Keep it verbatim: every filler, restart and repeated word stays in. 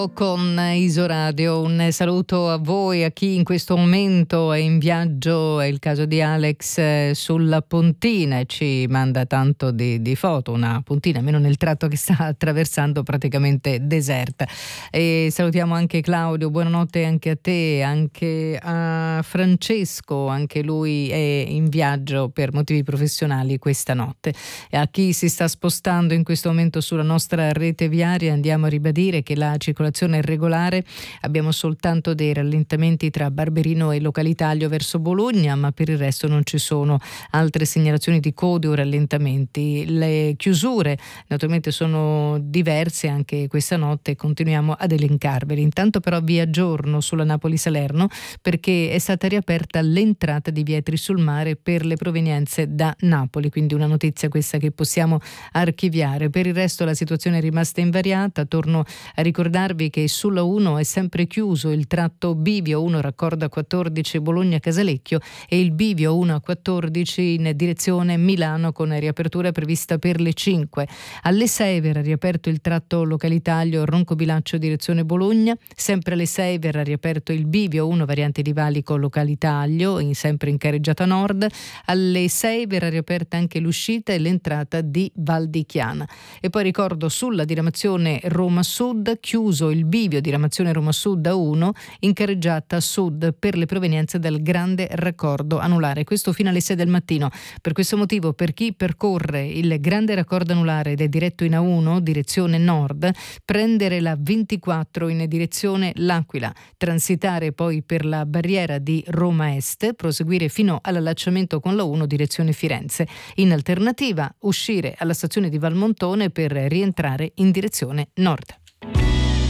Con Isoradio, un saluto a voi, a chi in questo momento è in viaggio. È il caso di Alex sulla pontina e ci manda tanto di, di foto, una pontina almeno nel tratto che sta attraversando, praticamente deserta. E salutiamo anche Claudio, buonanotte anche a te, anche a Francesco, anche lui è in viaggio per motivi professionali questa notte. E a chi si sta spostando in questo momento sulla nostra rete viaria andiamo a ribadire che la circolazione è regolare, abbiamo soltanto dei rallentamenti tra Barberino e Localitaglio verso Bologna, ma per il resto non ci sono altre segnalazioni di code o rallentamenti. Le chiusure naturalmente sono diverse anche questa notte e continuiamo ad elencarveli. Intanto però vi aggiorno sulla Napoli-Salerno, perché è stata riaperta l'entrata di Vietri sul Mare per le provenienze da Napoli, quindi una notizia questa che possiamo archiviare. Per il resto la situazione è rimasta invariata. Torno a ricordarvi che sulla uno è sempre chiuso il tratto bivio uno raccordo a quattordici Bologna-Casalecchio e il bivio uno a quattordici in direzione Milano, con riapertura prevista per le cinque. Alle sei verrà riaperto il tratto Localitaglio Roncobilaccio direzione Bologna, sempre alle sei verrà riaperto il bivio uno variante di Valico Localitaglio, in, sempre in carreggiata nord. Alle sei verrà riaperta anche l'uscita e l'entrata di Val di Chiana. E poi ricordo sulla diramazione Roma Sud, chiuso il bivio diramazione Roma Sud a uno in carreggiata sud per le provenienze del grande raccordo anulare, questo fino alle sei del mattino. Per questo motivo, per chi percorre il grande raccordo anulare ed è diretto in A uno direzione nord, prendere la ventiquattro in direzione L'Aquila, transitare poi per la barriera di Roma Est, proseguire fino all'allacciamento con la uno direzione Firenze. In alternativa uscire alla stazione di Valmontone per rientrare in direzione nord.